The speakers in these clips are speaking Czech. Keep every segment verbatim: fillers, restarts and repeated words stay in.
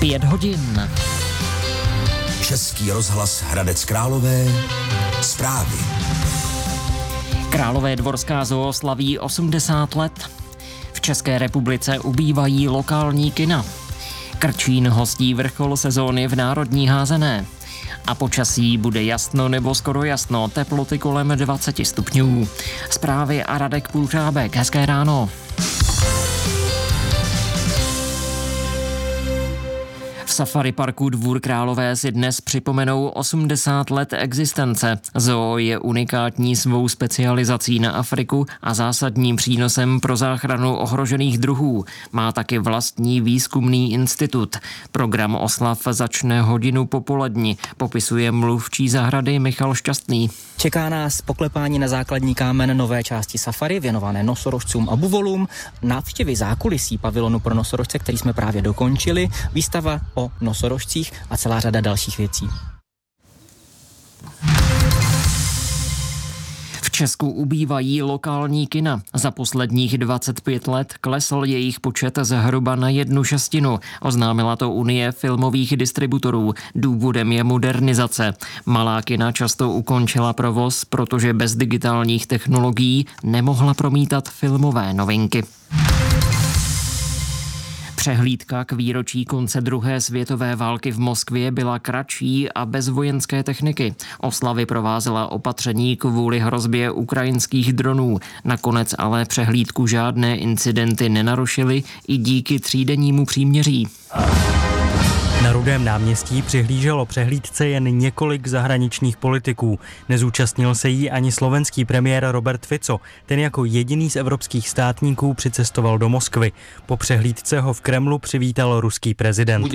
Pět hodin. Český rozhlas Hradec Králové. Zprávy. Králové Dvorská zoo slaví osmdesát let. V České republice ubývají lokální kina. Krčín hostí vrchol sezóny v národní házené. A počasí bude jasno nebo skoro jasno, teploty kolem dvacet stupňů. Zprávy a Radek Půlřábek. Hezké ráno. V safari parku Dvůr Králové si dnes připomenou osmdesát let existence. Zoo je unikátní svou specializací na Afriku a zásadním přínosem pro záchranu ohrožených druhů. Má taky vlastní výzkumný institut. Program oslav začne hodinu popolední, popisuje mluvčí zahrady Michal Šťastný. Čeká nás poklepání na základní kámen nové části safari, věnované nosorožcům a buvolům, návštěvy zákulisí pavilonu pro nosorožce, který jsme právě dokončili, výstava o nosorožcích a celá řada dalších věcí. V Česku ubývají lokální kina. Za posledních dvacet pět let klesl jejich počet zhruba na jednu šestinu. Oznámila to Unie filmových distributorů. Důvodem je modernizace. Malá kina často ukončila provoz, protože bez digitálních technologií nemohla promítat filmové novinky. Přehlídka k výročí konce druhé světové války v Moskvě byla kratší a bez vojenské techniky. Oslavy provázela opatření kvůli hrozbě ukrajinských dronů. Nakonec ale přehlídku žádné incidenty nenarušily i díky třídennímu příměří. Na Rudém náměstí přihlíželo přehlídce jen několik zahraničních politiků. Nezúčastnil se jí ani slovenský premiér Robert Fico. Ten jako jediný z evropských státníků přicestoval do Moskvy. Po přehlídce ho v Kremlu přivítal ruský prezident.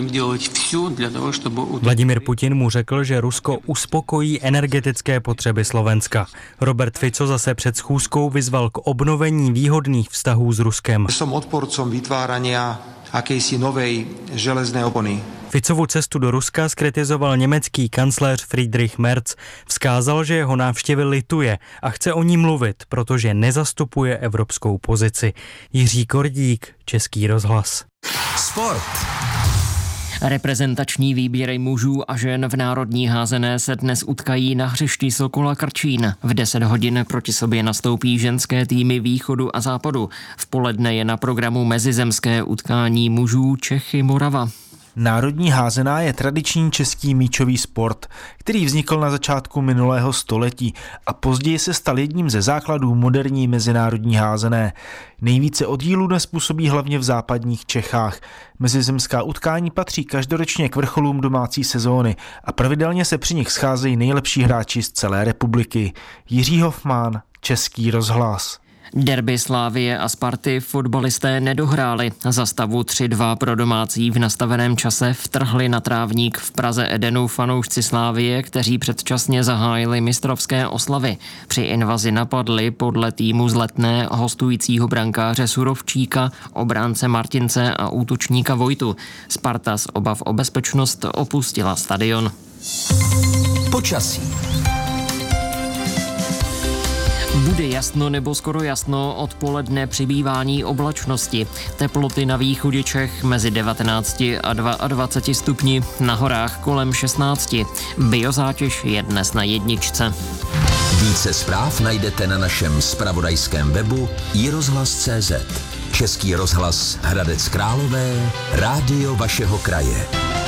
Vladimír Putin mu řekl, že Rusko uspokojí energetické potřeby Slovenska. Robert Fico zase před schůzkou vyzval k obnovení výhodných vztahů s Ruskem. Som odporcom vytvárania akejsi novej železné opony. Ficovu cestu do Ruska zkritizoval německý kancléř Friedrich Merz. Vzkázal, že jeho návštěvy lituje a chce o ní mluvit, protože nezastupuje evropskou pozici. Jiří Kordík, Český rozhlas. Sport. Reprezentační výběry mužů a žen v národní házené se dnes utkají na hřišti Sokola Krčín. V deset hodin proti sobě nastoupí ženské týmy východu a západu. V poledne je na programu mezizemské utkání mužů Čechy Morava. Národní házená je tradiční český míčový sport, který vznikl na začátku minulého století a později se stal jedním ze základů moderní mezinárodní házené. Nejvíce oddílů dnes působí hlavně v západních Čechách. Mezizemská utkání patří každoročně k vrcholům domácí sezóny a pravidelně se při nich scházejí nejlepší hráči z celé republiky. Jiří Hofmann, Český rozhlas. Derby Slavie a Sparty fotbalisté nedohráli. Za stavu tři dva pro domácí v nastaveném čase vtrhli na trávník v Praze Edenu fanoušci Slavie, kteří předčasně zahájili mistrovské oslavy. Při invazi napadli podle týmu z Letné hostujícího brankáře Surovčíka, obránce Martince a útočníka Vojtu. Sparta z obav o bezpečnost opustila stadion. Počasí. Bude jasno nebo skoro jasno, odpoledne přibývání oblačnosti. Teploty na východě Čech mezi devatenácti a dvaceti dvěma stupni, na horách kolem šestnácti. Biozátěž je dnes na jedničce. Více zpráv najdete na našem zpravodajském webu i rozhlas tečka cé zet. Český rozhlas Hradec Králové, rádio vašeho kraje.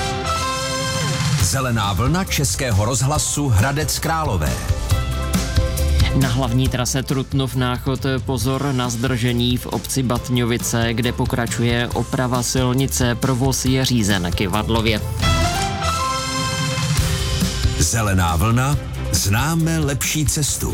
Zelená vlna Českého rozhlasu Hradec Králové. Na hlavní trase Trutnov-Náchod pozor na zdržení v obci Batňovice, kde pokračuje oprava silnice, provoz je řízen k Ivadlově. Zelená vlna, známe lepší cestu.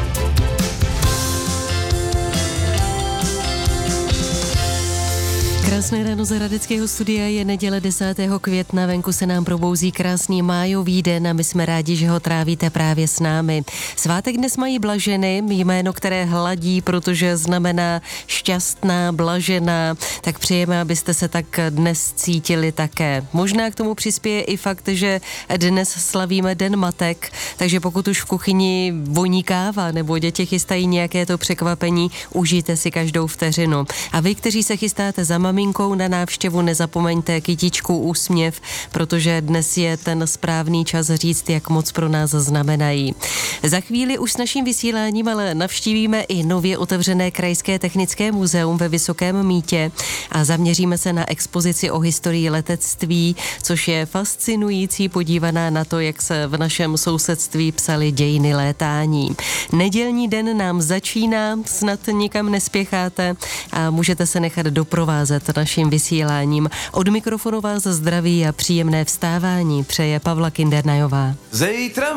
Krásné ráno z hradeckého studia, je neděle desátého května, venku se nám probouzí krásný májový den a my jsme rádi, že ho trávíte právě s námi. Svátek dnes mají Blaženy, jméno, které hladí, protože znamená šťastná, blažená, tak přejeme, abyste se tak dnes cítili také. Možná k tomu přispěje i fakt, že dnes slavíme Den matek, takže pokud už v kuchyni voní káva nebo děti chystají nějaké to překvapení, užijte si každou vteřinu. A vy, kteří se chystáte za mami, maminkou na návštěvu, nezapomeňte kytičku, úsměv, protože dnes je ten správný čas říct, jak moc pro nás znamenají. Za chvíli už s naším vysíláním ale navštívíme i nově otevřené Krajské technické muzeum ve Vysokém Mýtě a zaměříme se na expozici o historii letectví, což je fascinující podívaná na to, jak se v našem sousedství psaly dějiny létání. Nedělní den nám začíná, snad nikam nespěcháte a můžete se nechat doprovázet naším vysíláním. Od mikrofonu vás zdraví a příjemné vstávání přeje Pavla Kindernajová. Zítra